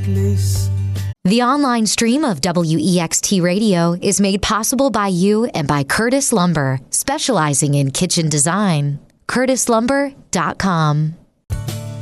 möglich. The online stream of WEXT Radio is made possible by you and by Curtis Lumber, specializing in kitchen design. CurtisLumber.com.